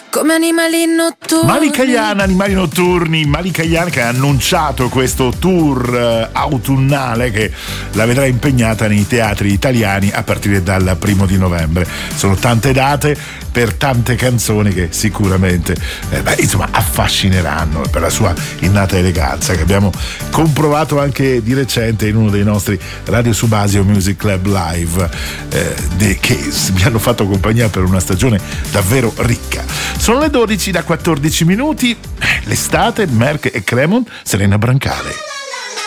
come animali notturni. Malika Ayane, Animali Notturni. Malika Ayane che ha annunciato questo tour autunnale che la vedrà impegnata nei teatri italiani a partire dal 1° novembre. Sono tante date per tante canzoni che sicuramente affascineranno per la sua innata eleganza, che abbiamo comprovato anche di recente in uno dei nostri Radio Subasio Music Club Live, che mi hanno fatto compagnia per una stagione davvero ricca. Sono le 12 da 14 minuti, l'estate, Merck e Cremon, Serena Brancale.